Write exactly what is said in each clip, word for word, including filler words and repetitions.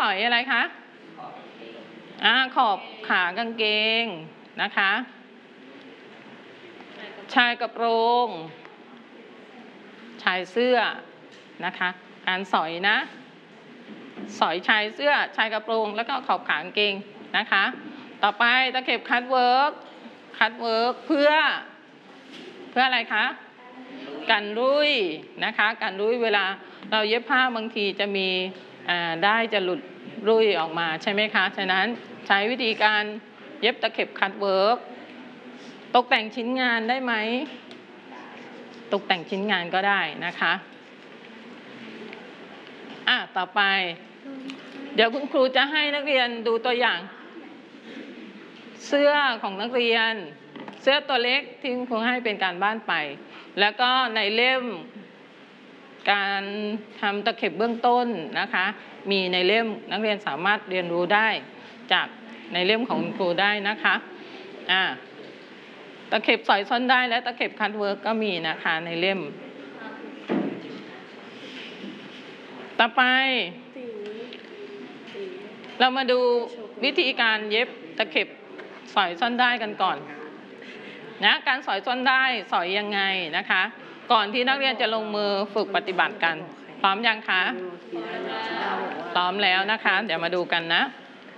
สอยอะไรคะอ่าขอบขากางเกงนะคะชายกระโปรงชายเสื้อนะคะการสอยนะสอยชายเสื้อชายกระโปรงแล้วก็ขอบขากางเกงนะคะต่อไปตะเข็บคัตเวิร์กคัตเวิร์กเพื่อเพื่ออะไรคะกันรุ่ยนะคะกันรุ่ยเวลาเราเย็บผ้าบางทีจะมีได้จะหลุดรุ่ยออกมาใช่ไหมคะฉะนั้นใช้วิธีการเย็บตะเข็บคัตเวิร์กตกแต่งชิ้นงานได้ไหมตกแต่งชิ้นงานก็ได้นะคะอ่ะต่อไปเดี๋ยวคุณครูจะให้นักเรียนดูตัวอย่างเสื้อของนักเรียนเสื้อตัวเล็กที่คุณครูให้เป็นการบ้านไปแล้วก็ในเล่มการทำตะเข็บเบื้องต้นนะคะมีในเล่มนักเรียนสามารถเรียนรู้ได้จากในเล่มของคุณครูได้นะคะอ่าตะเข็บสอยซ่อนได้และตะเข็บคัตเวิร์กก็มีนะคะในเล่มต่อไปเรามาดูวิธีการเย็บตะเข็บสอยซ่อนได้กันก่อนนะการสอยซ่อนได้สอยยังไงนะคะก่อนที่นักเรียนจะลงมือฝึกปฏิบัติกันพร้อมยังคะพร้อมแล้วนะคะเดี๋ยวมาดูกันนะ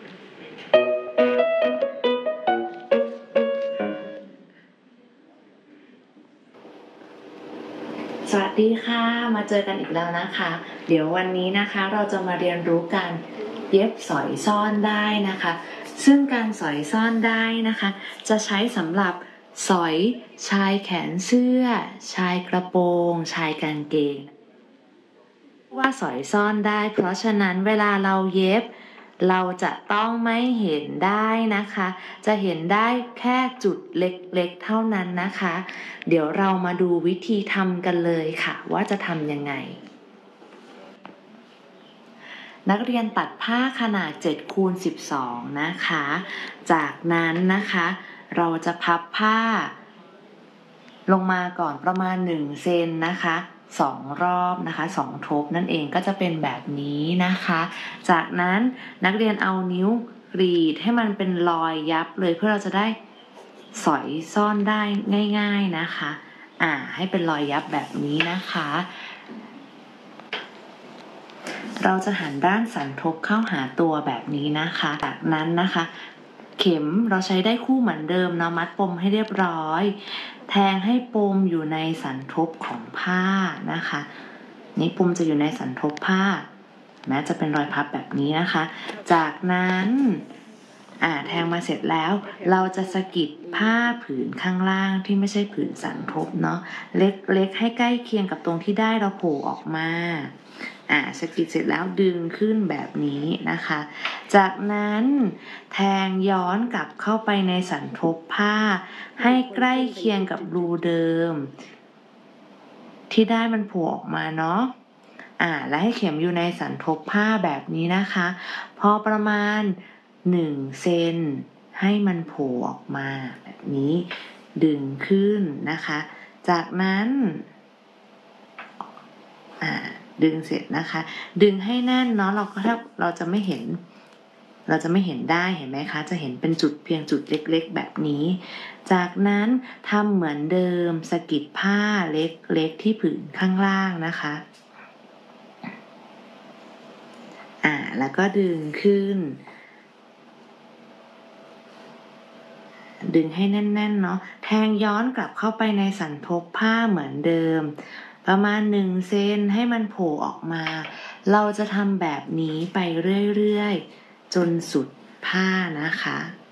สวัสดีค่ะมาเจอกันอีกแล้วนะคะเดี๋ยววันนี้นะคะเราจะมาเรียนรู้การเย็บสอยซ่อนได้นะคะซึ่งการสอยซ่อนได้นะคะจะใช้สำหรับสอยชายแขนเสื้อชายกระโปรงชายกางเกงว่าสอยซ่อนได้เพราะฉะนั้นเวลาเราเย็บเราจะต้องไม่เห็นได้นะคะจะเห็นได้แค่จุดเล็กๆเท่านั้นนะคะเดี๋ยวเรามาดูวิธีทำกันเลยค่ะว่าจะทำยังไงนักเรียนตัดผ้าขนาดเจ็ดคูณสิบสองนะคะจากนั้นนะคะเราจะพับผ้าลงมาก่อนประมาณหนึ่งเซนนะคะสองรอบนะคะสองทบนั่นเองก็จะเป็นแบบนี้นะคะจากนั้นนักเรียนเอานิ้วกรีดให้มันเป็นรอยยับเลยเพื่อเราจะได้สอยซ่อนได้ง่ายๆนะคะอ่าให้เป็นรอยยับแบบนี้นะคะเราจะหันด้านสันทบเข้าหาตัวแบบนี้นะคะจากนั้นนะคะเข็มเราใช้ได้คู่เหมือนเดิมเนาะมัดปมให้เรียบร้อยแทงให้ปมอยู่ในสันทบของผ้านะคะนี่ปมจะอยู่ในสันทบผ้าแม้จะเป็นรอยพับแบบนี้นะคะจากนั้นอ่าแทงมาเสร็จแล้วเราจะสะกิดผ้าผืนข้างล่างที่ไม่ใช่ผืนสันทบเนาะเล็กๆให้ใกล้เคียงกับตรงที่ได้เราโผล่ออกมาอ่าสะกิดเสร็จแล้วดึงขึ้นแบบนี้นะคะจากนั้นแทงย้อนกลับเข้าไปในสันทบผ้าให้ใกล้เคียงกับรูเดิมที่ได้มันโผล่ออกมาเนาะอ่าและให้เข็มอยู่ในสันทบผ้าแบบนี้นะคะพอประมาณหนึ่งเซนให้มันโผล่ออกมาแบบนี้ดึงขึ้นนะคะจากนั้นอ่าดึงเสร็จนะคะดึงให้แน่นเนาะเราก็ถ้าเราจะไม่เห็นเราจะไม่เห็นได้เห็นไหมคะจะเห็นเป็นจุดเพียงจุดเล็กๆแบบนี้จากนั้นทำเหมือนเดิมสะกิดผ้าเล็กๆที่ผืนข้างล่างนะคะอ่าแล้วก็ดึงขึ้นดึงให้แน่นๆเนาะแทงย้อนกลับเข้าไปในสันทบผ้าเหมือนเดิมประมาณหนึ่งเซนให้มันโผล่ออกมาเราจะทำแบบนี้ไปเรื่อยๆจนสุดผ้านะคะ